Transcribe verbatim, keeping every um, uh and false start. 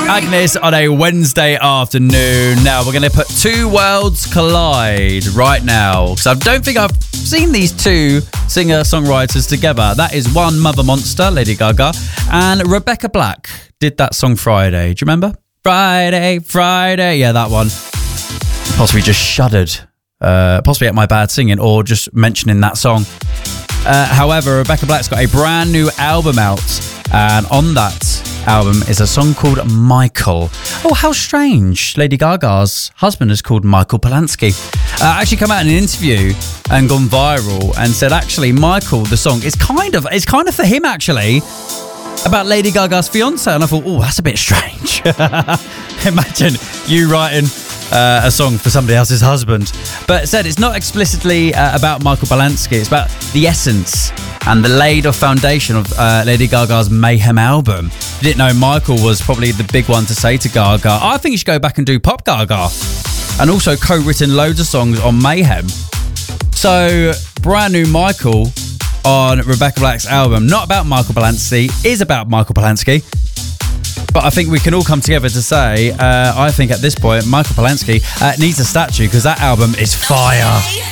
Agnes on a Wednesday afternoon. Now we're going to put two worlds collide right now, because I don't think I've seen these two singer-songwriters together. That is one Mother Monster, Lady Gaga, and Rebecca Black did that song Friday. Do you remember? Friday, Friday. Yeah, that one. Possibly just shuddered, uh, possibly at my bad singing or just mentioning that song. Uh, however, Rebecca Black's got a brand new album out, and on that album is a song called Michael. Oh, how strange. Lady Gaga's husband is called Michael Polanski. Uh, actually come out in an interview and gone viral and said, actually, Michael, the song, is kind of, it's kind of for him, actually, about Lady Gaga's fiance. And I thought, oh, that's a bit strange. Imagine you writing uh, a song for somebody else's husband. But it said it's not explicitly uh, about Michael Polanski. It's about the essence and the laid-off foundation of uh, Lady Gaga's Mayhem album. You didn't know Michael was probably the big one to say to Gaga, I think you should go back and do Pop Gaga. And also co-written loads of songs on Mayhem. So, brand new Michael on Rebecca Black's album, not about Michael Polanski, is about Michael Polanski. But I think we can all come together to say, uh, I think at this point, Michael Polanski uh, needs a statue, because that album is fire.